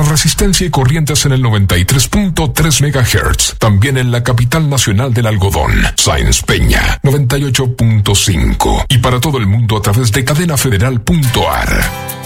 resistencia y corrientes en el 93.3 MHz. También en la capital nacional del algodón, Sáenz Peña, 98.5. Y para todo el mundo a través de cadenafederal.ar.